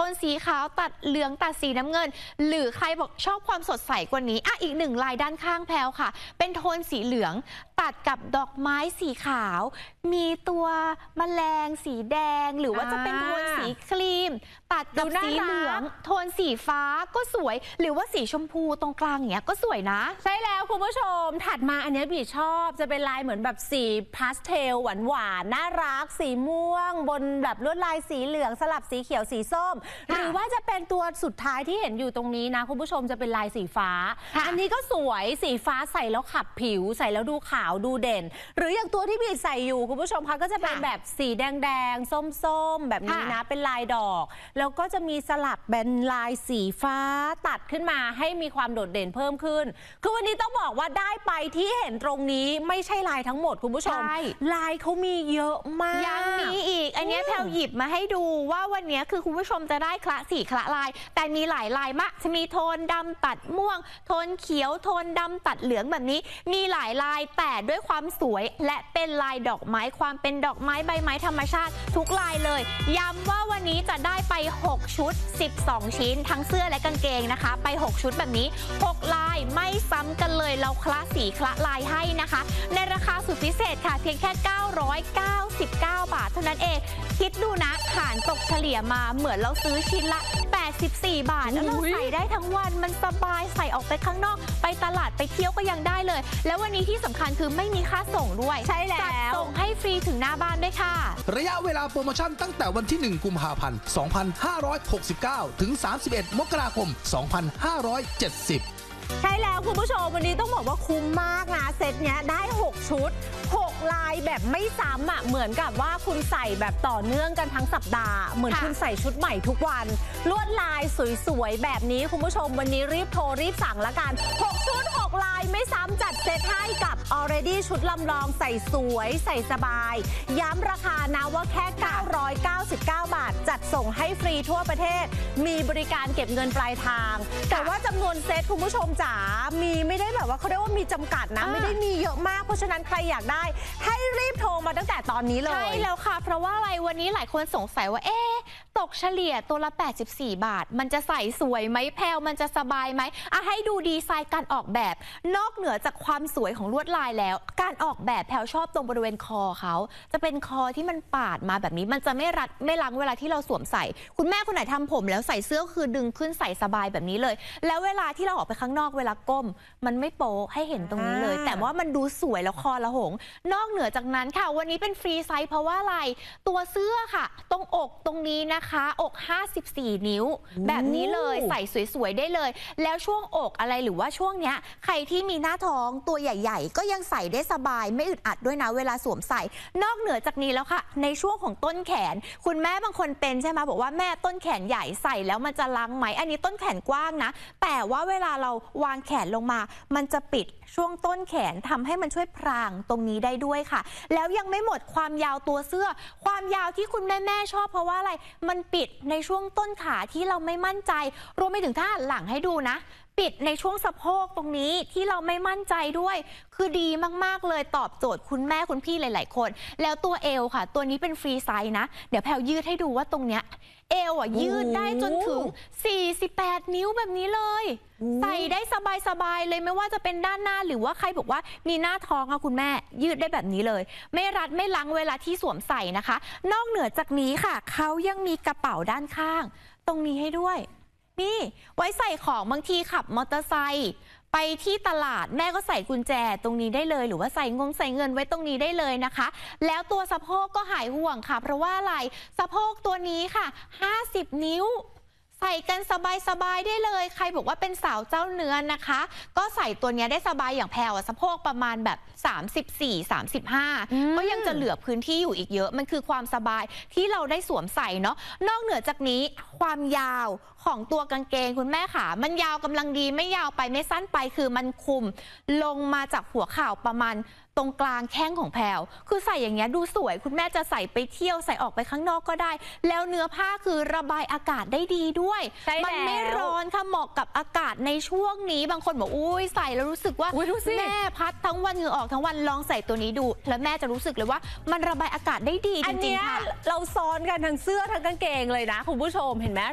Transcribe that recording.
นสีขาวตัดเหลืองตัดสีน้ำเงินหรือใครบอกชอบความสดใสกว่านี้อีกหนึ่งลายด้านข้างแพลวค่ะเป็นโทนสีเหลืองตัดกับดอกไม้สีขาวมีตัวแมลงสีแดงหรือว่าจะเป็นโทนสีครีมตัดกับสีเหลืองโทนสีฟ้าก็สวยหรือว่าสีชมพูตรงกลางอย่างเงี้ยก็สวยนะใช่แล้วคุณผู้ชมถัดมาอันนี้บีชอบจะเป็นลายเหมือนแบบสีพาสเทลหวานน่ารักสีม่วงบนแบบลวดลายสีเหลืองสลับสีเขียวสีส้มหรือว่าจะเป็นตัวสุดท้ายที่เห็นอยู่ตรงนี้นะคุณผู้ชมจะเป็นลายสีฟ้าอันนี้ก็สวยสีฟ้าใส่แล้วขับผิวใส่แล้วดูขาวดูเด่นหรืออย่างตัวที่บีใส่อยู่คุณผู้ชมคะก็จะเป็นแบบสีแดงส้มแบบนี้นะเป็นลายดอกแล้วก็จะมีสลับเป็นลายสีฟ้าตัดขึ้นมาให้มีความโดดเด่นเพิ่มขึ้นคือวันนี้ต้องบอกว่าได้ไปที่เห็นตรงนี้ไม่ใช่ลายทั้งหมดคุณผู้ชมลายเขามีเยอะมากยังมีอีกอันนี้แพลวหยิบมาให้ดูว่าวันนี้คือคุณผู้ชมจะได้คละสีคละลายแต่มีหลายลายมากจะมีโทนดำตัดม่วงโทนเขียวโทนดำตัดเหลืองแบบนี้มีหลายลายแต่ด้วยความสวยและเป็นลายดอกไม้ความเป็นดอกไม้ใบไม้ธรรมชาติทุกลายเลยย้ำว่าวันนี้จะได้ไป6ชุด12ชิ้นทั้งเสื้อและกางเกงนะคะไป6ชุดแบบนี้6ลายไม่ซ้ำกันเลยเราคละสีคละลายให้นะคะในราคาสุดพิเศษค่ะเพียงแค่999 บาทเท่านั้นเองคิดดูนะหารตกเฉลี่ยมาเหมือนเราซื้อชิ้นละ84 บาทแล้วเราใส่ได้ทั้งวันมันสบายใส่ออกไปข้างนอกไปตลาดไปเที่ยวก็ยังได้เลยแล้ววันนี้ที่สำคัญคือไม่มีค่าส่งด้วยใช่แล้วจัดส่งให้ฟรีถึงหน้าบ้านด้วยค่ะระยะเวลาโปรโมชั่นตั้งแต่วันที่1กุมภาพันธ์2569ถึง31มกราคม2570 ใช่แล้วคุณผู้ชมวันนี้ต้องบอกว่าคุ้มมากนะเซตเนี้ยได้6ชุด6ลายแบบไม่ซ้ำเหมือนกับว่าคุณใส่แบบต่อเนื่องกันทั้งสัปดาห์เหมือนคุณใส่ชุดใหม่ทุกวันลวดลายสวยๆแบบนี้คุณผู้ชมวันนี้รีบโทรรีบสั่งละกัน6ชุด6ลายไม่ซ้ำจัดเซตให้กับ already ชุดลำลองใส่สวยใส่สบายย้ำราคานะว่าแค่999 บาทจัดส่งให้ฟรีทั่วประเทศมีบริการเก็บเงินปลายทางแต่ว่าจำนวนเซตคุณผู้ชมจ๋ามีไม่ได้แบบว่าเขาเรียกว่ามีจำกัดนะไม่ได้มีเยอะมากเพราะฉะนั้นใครอยากได้ให้รีบโทรมาตั้งแต่ตอนนี้เลยใช่แล้วค่ะเพราะว่าอะไรวันนี้หลายคนสงสัยว่าตกเฉลี่ยตัวละ84 บาทมันจะใส่สวยไหมแพลวมันจะสบายไหมให้ดูดีไซน์การออกแบบนอกเหนือจากความสวยของลวดลายแล้วการออกแบบแพลวชอบตรงบริเวณคอเขาจะเป็นคอที่มันปาดมาแบบนี้มันจะไม่รัดไม่ลังเวลาที่เราสวมใส่คุณแม่คนไหนทำผมแล้วใส่เสื้อคือดึงขึ้นใส่สบายแบบนี้เลยแล้วเวลาที่เราออกไปข้างนอกเวลาก้มมันไม่โป๊ให้เห็นตรงนี้เลยแต่ว่ามันดูสวยแล้วคอละหงนอกเหนือจากนั้นค่ะวันนี้เป็นฟรีไซส์เพราะว่าอะไรตัวเสื้อค่ะตรงอกตรงนี้นะคะอก54 นิ้วแบบนี้เลยใส่สวยๆได้เลยแล้วช่วงอกอะไรหรือว่าช่วงเนี้ยใครที่มีหน้าท้องตัวใหญ่ๆก็ยังใส่ได้สบายไม่อึดอัดด้วยนะเวลาสวมใส่นอกเหนือจากนี้แล้วค่ะในช่วงของต้นแขนคุณแม่บางคนเป็นใช่ไหมบอกว่าแม่ต้นแขนใหญ่ใส่แล้วมันจะลังไหมอันนี้ต้นแขนกว้างนะแต่ว่าเวลาเราวางแขนลงมามันจะปิดช่วงต้นแขนทำให้มันช่วยพรางตรงนี้ได้ด้วยค่ะแล้วยังไม่หมดความยาวตัวเสื้อความยาวที่คุณแม่ชอบเพราะว่าอะไรมันปิดในช่วงต้นขาที่เราไม่มั่นใจรวมไปถึงถ้าหันหลังให้ดูนะปิดในช่วงสะโพกตรงนี้ที่เราไม่มั่นใจด้วยคือดีมากๆเลยตอบโจทย์คุณแม่คุณพี่หลายๆคนแล้วตัวเอวค่ะตัวนี้เป็นฟรีไซส์นะเดี๋ยวแพลวยืดให้ดูว่าตรงเนี้ยเอวยืดได้จนถึง48 นิ้วแบบนี้เลยใส่ได้สบายๆเลยไม่ว่าจะเป็นด้านหน้าหรือว่าใครบอกว่ามีหน้าท้องค่ะคุณแม่ยืดได้แบบนี้เลยไม่รัดไม่ลังเวลาที่สวมใส่นะคะนอกเหนือจากนี้ค่ะเขายังมีกระเป๋าด้านข้างตรงนี้ให้ด้วยนี่ไว้ใส่ของบางทีขับมอเตอร์ไซค์ไปที่ตลาดแม่ก็ใส่กุญแจตรงนี้ได้เลยหรือว่าใส่เงินไว้ตรงนี้ได้เลยนะคะแล้วตัวสะโพกก็หายห่วงค่ะเพราะว่าอะไรสะโพกตัวนี้ค่ะ50 นิ้วใส่กันสบายๆได้เลยใครบอกว่าเป็นสาวเจ้าเนื้อนะคะก็ใส่ตัวนี้ได้สบายอย่างแพลวสะโพกประมาณแบบ34-35ก็ยังจะเหลือพื้นที่อยู่อีกเยอะมันคือความสบายที่เราได้สวมใส่เนาะนอกเหนือจากนี้ความยาวของตัวกางเกงคุณแม่ค่ะมันยาวกำลังดีไม่ยาวไปไม่สั้นไปคือมันคุมลงมาจากหัวเข่าประมาณตรงกลางแข้งของแพลวคือใส่อย่างเงี้ยดูสวยคุณแม่จะใส่ไปเที่ยวใส่ออกไปข้างนอกก็ได้แล้วเนื้อผ้าคือระบายอากาศได้ดีด้วยมันไม่ร้อนค่ะเหมาะกับอากาศในช่วงนี้บางคนบอกอุ้ยใส่แล้วรู้สึกว่าแม่พัดทั้งวันเหงื่อออกทั้งวันลองใส่ตัวนี้ดูแล้วแม่จะรู้สึกเลยว่ามันระบายอากาศได้ดีจริงๆค่ะเราซ้อนกันทั้งเสื้อทั้งกางเกงเลยนะคุณผู้ชมเห็นไหม